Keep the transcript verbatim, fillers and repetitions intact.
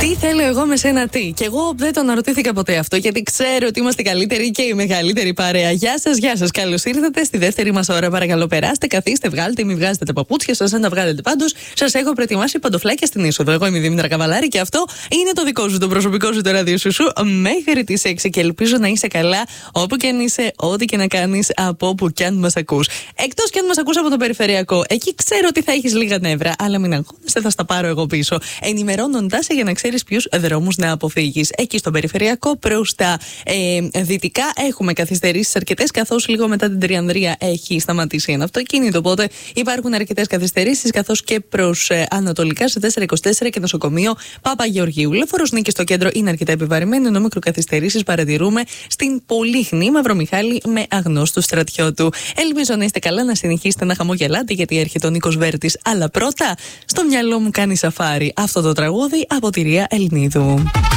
Τι θέλω εγώ με σένα, τι. Και εγώ δεν το αναρωτήθηκα ποτέ αυτό, γιατί ξέρω ότι είμαστε καλύτεροι και η μεγαλύτερη παρέα. Γεια σας, γεια σας. Καλώς ήρθατε στη δεύτερη μας ώρα. Παρακαλώ, περάστε, καθίστε, βγάλτε, μην βγάζετε τα παπούτσια σας. Αν τα βγάλετε πάντως, σας έχω προετοιμάσει παντοφλάκια στην είσοδο. Εγώ είμαι η Δήμητρα Καβαλάρη και αυτό είναι το δικό σου, το προσωπικό σου, το ραδιοσουσού μέχρι τις έξι. Και ελπίζω να είσαι καλά όπου και αν είσαι, ό,τι και να κάνεις, από όπου και αν μας ακούς. Εκτός και αν μας ακούς από το περιφερειακό. Εκεί ξέρω ότι θα έχεις λίγα νεύρα, αλλά μην αγχώνεσαι, θα στα πάρω εγώ πίσω. Ενημερώνοντάς σε για να ξέρεις ποιους δρόμους να αποφύγεις. Εκεί στο περιφερειακό, προς τα ε, δυτικά, έχουμε καθυστερήσεις αρκετές, καθώς λίγο μετά την Τριανδρία έχει σταματήσει ένα αυτοκίνητο. Οπότε υπάρχουν αρκετές καθυστερήσεις, καθώς και προς ε, ανατολικά σε τετρακόσια είκοσι τέσσερα και νοσοκομείο Παπαγεωργίου. Λεωφόρος Νίκης στο κέντρο είναι αρκετά επιβαρημένη, ενώ μικροκαθυστερήσεις παρατηρούμε στην Πολύχνη Μαυρομιχάλη με αγνώστου στρατιώτου. Ελπίζω να είστε καλά, να συνεχίσετε να χαμογελάτε, γιατί έρχεται ο Νίκος Βέρτης. Αλλά πρώτα, στο μυαλό μου κάνει σαφάρι αυτό το τραγούδι από τη Ρία Ελληνίδου.